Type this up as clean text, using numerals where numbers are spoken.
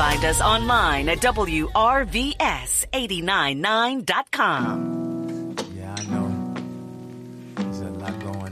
find us online at WRVS899.com. Yeah, I know. There's a lot going